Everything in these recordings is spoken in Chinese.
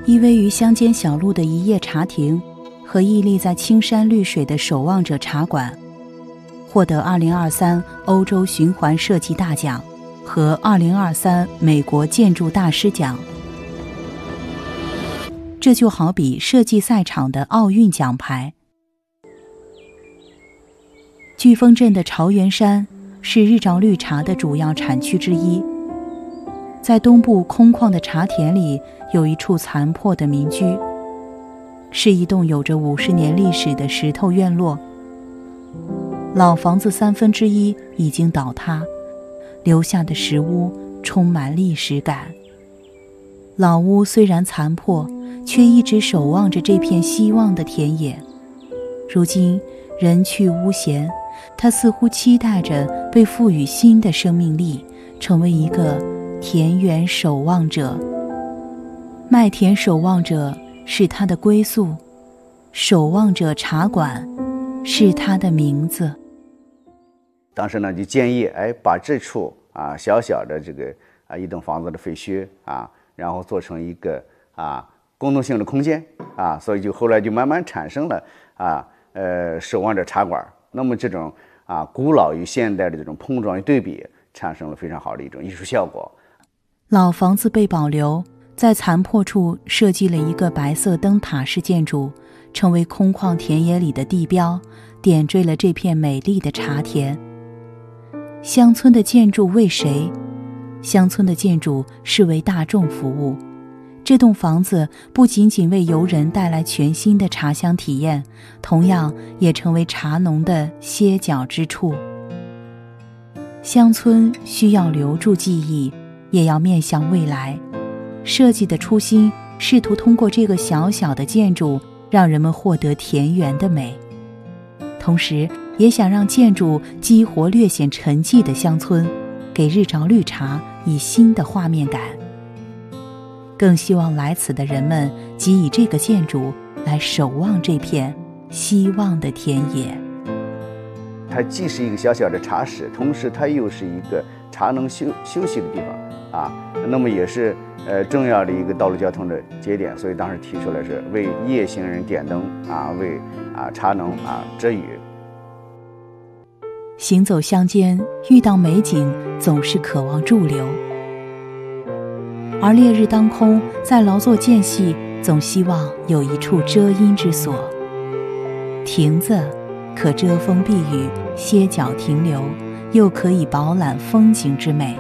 依偎于乡间小路的一叶茶亭和屹立在青山绿水的守望者茶馆，获得2023欧洲循环设计大奖和2023美国建筑大师奖。这就好比设计赛场的奥运奖牌。飓风镇的朝元山是日照绿茶的主要产区之一，在东部空旷的茶田里有一处残破的民居，是一栋有着50年历史的石头院落。老房子1/3已经倒塌，留下的石屋充满历史感。老屋虽然残破，却一直守望着这片希望的田野。如今人去屋闲，它似乎期待着被赋予新的生命力，成为一个田园守望者。麦田守望者是他的归宿，守望者茶馆是他的名字。 当时呢就建议把这处小小的这个一栋房子的废墟然后做成一个公共性的空间所以就后来就慢慢产生了守望者茶馆。那么这种古老与现代的这种碰撞与对比，产生了非常好的一种艺术效果。 老房子被保留，在残破处设计了一个白色灯塔式建筑，成为空旷田野里的地标，点缀了这片美丽的茶田。乡村的建筑为谁？乡村的建筑是为大众服务。这栋房子不仅仅为游人带来全新的茶香体验，同样也成为茶农的歇脚之处。乡村需要留住记忆，也要面向未来。设计的初心，试图通过这个小小的建筑，让人们获得田园的美，同时也想让建筑激活略显沉寂的乡村，给日照绿茶以新的画面感。更希望来此的人们即以这个建筑来守望这片希望的田野。 它既是一个小小的茶室，同时它又是一个茶农休息的地方那么也是重要的一个道路交通的节点，所以当时提出来是为夜行人点灯为茶农遮雨。 行走乡间，遇到美景总是渴望驻留，而烈日当空，在劳作间隙总希望有一处遮阴之所。亭子可遮风避雨，歇脚停留，又可以饱览风景之美。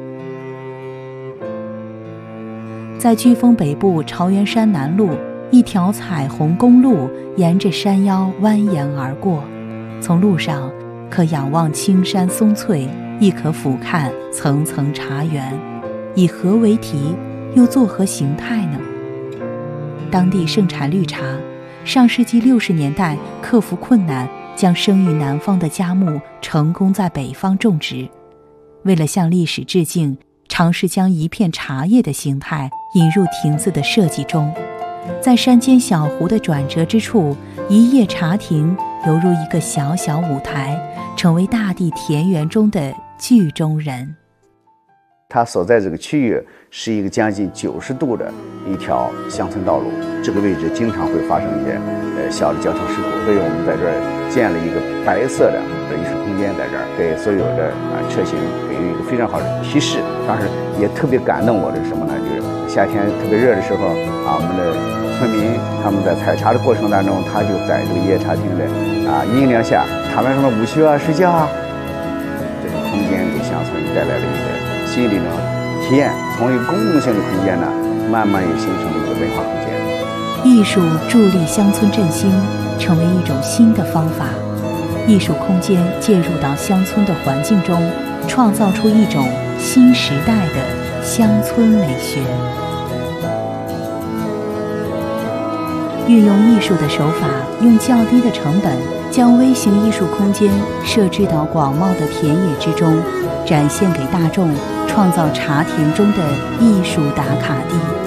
在飓风北部朝元山南麓，一条彩虹公路沿着山腰蜿蜒而过，从路上可仰望青山松翠，亦可俯瞰层层茶园。以何为题，又作何形态呢？当地盛产绿茶，上世纪60年代克服困难，将生于南方的佳木成功在北方种植。为了向历史致敬，尝试将一片茶叶的形态引入亭子的设计中。在山间小湖的转折之处，一叶茶亭犹如一个小小舞台，成为大地田园中的剧中人。 它所在这个区域是一个将近90度的一条乡村道路，这个位置经常会发生一些小的交通事故，所以我们在这儿建了一个白色的艺术空间，在这儿给所有的车行给予一个非常好的提示。当时也特别感动我的是什么呢？就是夏天特别热的时候我们的村民他们在采茶的过程当中，他就在这个夜茶厅的阴凉下，他们什么午休睡觉这个空间给乡村带来了一个新的一种体验，从一个公共性的空间呢，慢慢也形成了一个文化空间。 艺术助力乡村振兴，成为一种新的方法。艺术空间介入到乡村的环境中，创造出一种新时代的乡村美学。运用艺术的手法，用较低的成本，将微型艺术空间设置到广袤的田野之中，展现给大众，创造茶田中的艺术打卡地。